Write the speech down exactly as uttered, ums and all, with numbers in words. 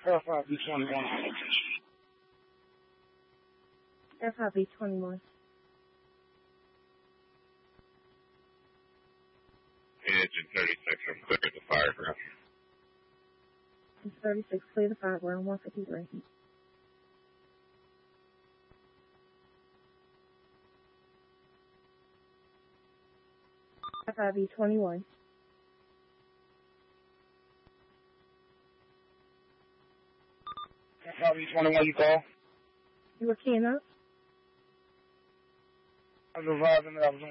F I B twenty-one. F I B twenty-one. Engine thirty-six, I'm clear to the fire ground. Engine thirty-six, clear the fire ground, one fifty-three. F I B twenty-one. F I B twenty-one, you call? You were keying up? I was advising that I was on